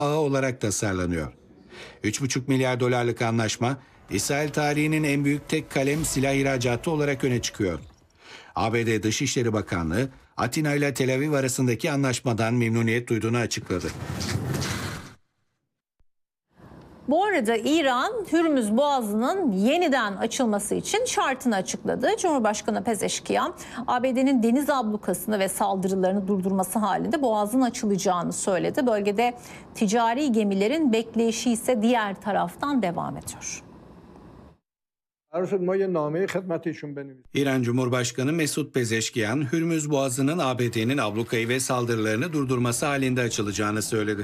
ağı olarak tasarlanıyor. 3,5 milyar dolarlık anlaşma, İsrail tarihinin en büyük tek kalem silah ihracatı olarak öne çıkıyor. ABD Dışişleri Bakanlığı, Atina ile Tel Aviv arasındaki anlaşmadan memnuniyet duyduğunu açıkladı. Bu arada İran, Hürmüz Boğazı'nın yeniden açılması için şartını açıkladı. Cumhurbaşkanı Pezeşkiyan, ABD'nin deniz ablukasını ve saldırılarını durdurması halinde Boğaz'ın açılacağını söyledi. Bölgede ticari gemilerin bekleyişi ise diğer taraftan devam ediyor. İran Cumhurbaşkanı Mesut Pezeşkiyan, Hürmüz Boğazı'nın ABD'nin ablukayı ve saldırılarını durdurması halinde açılacağını söyledi.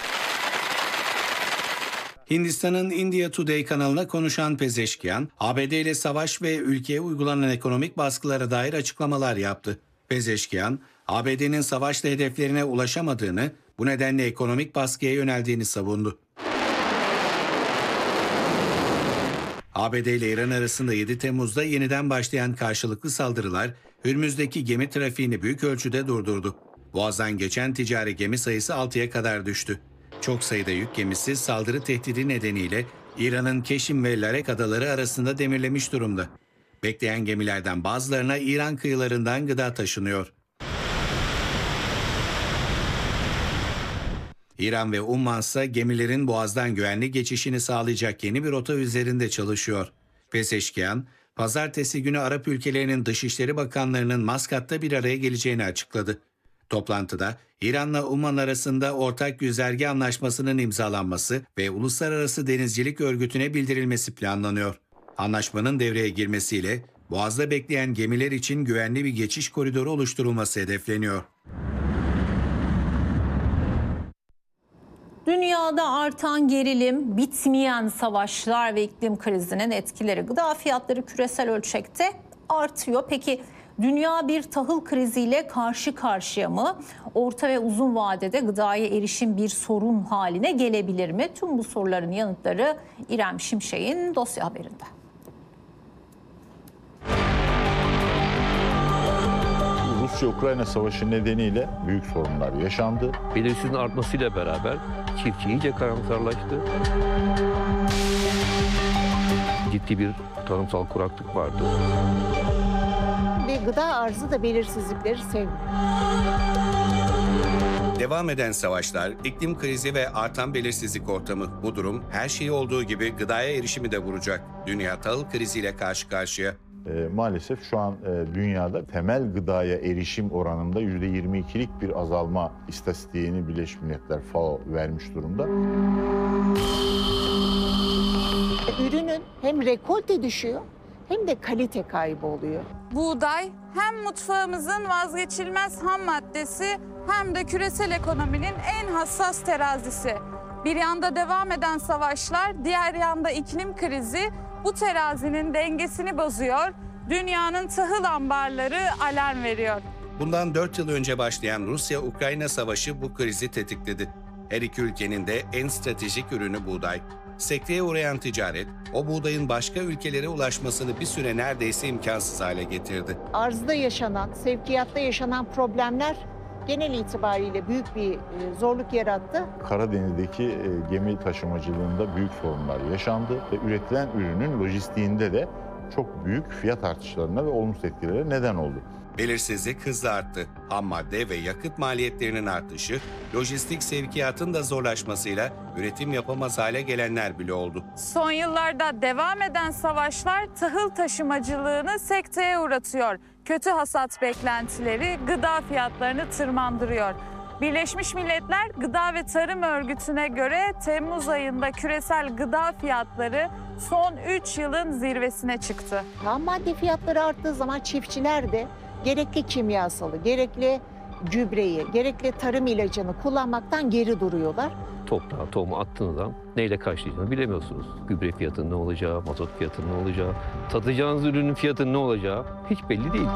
Hindistan'ın India Today kanalına konuşan Pezeşkiyan, ABD ile savaş ve ülkeye uygulanan ekonomik baskılara dair açıklamalar yaptı. Pezeşkiyan, ABD'nin savaşla hedeflerine ulaşamadığını, bu nedenle ekonomik baskıya yöneldiğini savundu. ABD ile İran arasında 7 Temmuz'da yeniden başlayan karşılıklı saldırılar, Hürmüz'deki gemi trafiğini büyük ölçüde durdurdu. Boğaz'dan geçen ticari gemi sayısı 6'ya kadar düştü. Çok sayıda yük gemisi saldırı tehdidi nedeniyle İran'ın Keşim ve Larek adaları arasında demirlemiş durumda. Bekleyen gemilerden bazılarına İran kıyılarından gıda taşınıyor. İran ve Umman ise gemilerin Boğaz'dan güvenli geçişini sağlayacak yeni bir rota üzerinde çalışıyor. Pezeşkiyan, pazartesi günü Arap ülkelerinin Dışişleri Bakanlarının Maskat'ta bir araya geleceğini açıkladı. Toplantıda İran'la Umman arasında ortak güzergah anlaşmasının imzalanması ve Uluslararası Denizcilik Örgütü'ne bildirilmesi planlanıyor. Anlaşmanın devreye girmesiyle Boğaz'da bekleyen gemiler için güvenli bir geçiş koridoru oluşturulması hedefleniyor. Dünyada artan gerilim, bitmeyen savaşlar ve iklim krizinin etkileri, gıda fiyatları küresel ölçekte artıyor. Peki dünya bir tahıl kriziyle karşı karşıya mı? Orta ve uzun vadede gıdaya erişim bir sorun haline gelebilir mi? Tüm bu soruların yanıtları İrem Şimşek'in dosya haberinde. Rusya-Ukrayna savaşı nedeniyle büyük sorunlar yaşandı. Belirsizliğin artmasıyla beraber çiftçi iyice karamsarlaştı. Ciddi bir tarımsal kuraklık vardı. Ve gıda arzı da belirsizlikleri sevmiyor. Devam eden savaşlar, iklim krizi ve artan belirsizlik ortamı. Bu durum her şeyi olduğu gibi gıdaya erişimi de vuracak. Dünya tahıl kriziyle karşı karşıya. Maalesef şu an dünyada temel gıdaya erişim oranında %22'lik bir azalma istatistiğini Birleşmiş Milletler FAO vermiş durumda. Ürünün hem rekolte düşüyor hem de kalite kaybı oluyor. Buğday hem mutfağımızın vazgeçilmez ham maddesi hem de küresel ekonominin en hassas terazisi. Bir yanda devam eden savaşlar, diğer yanda iklim krizi bu terazinin dengesini bozuyor. Dünyanın tahıl ambarları alarm veriyor. Bundan 4 yıl önce başlayan Rusya-Ukrayna savaşı bu krizi tetikledi. Her iki ülkenin de en stratejik ürünü buğday. Sekteye uğrayan ticaret, o buğdayın başka ülkelere ulaşmasını bir süre neredeyse imkansız hale getirdi. Arzda yaşanan, sevkiyatta yaşanan problemler genel itibariyle büyük bir zorluk yarattı. Karadeniz'deki gemi taşımacılığında büyük sorunlar yaşandı ve üretilen ürünün lojistiğinde de çok büyük fiyat artışlarına ve olumsuz etkilere neden oldu. Belirsizlik hızla arttı. Ham madde ve yakıt maliyetlerinin artışı, lojistik sevkiyatın da zorlaşmasıyla üretim yapamaz hale gelenler bile oldu. Son yıllarda devam eden savaşlar tahıl taşımacılığını sekteye uğratıyor. Kötü hasat beklentileri gıda fiyatlarını tırmandırıyor. Birleşmiş Milletler Gıda ve Tarım Örgütü'ne göre Temmuz ayında küresel gıda fiyatları son 3 yılın zirvesine çıktı. Ham madde fiyatları arttığı zaman çiftçiler de gerekli kimyasalı, gerekli gübreyi, gerekli tarım ilacını kullanmaktan geri duruyorlar. Toprağa tohumu attığınız zaman neyle karşılayacağını bilemiyorsunuz. Gübre fiyatının ne olacağı, mazot fiyatının ne olacağı, tadacağınız ürünün fiyatının ne olacağı hiç belli değil.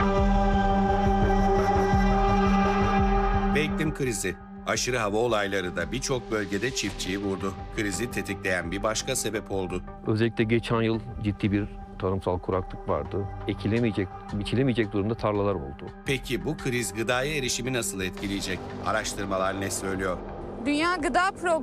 Ve iklim krizi. Aşırı hava olayları da birçok bölgede çiftçiyi vurdu. Krizi tetikleyen bir başka sebep oldu. Özellikle geçen yıl ciddi bir tarımsal kuraklık vardı. Ekilemeyecek, biçilemeyecek durumda tarlalar oldu. Peki bu kriz gıdaya erişimi nasıl etkileyecek? Araştırmalar ne söylüyor? Dünya Gıda Programı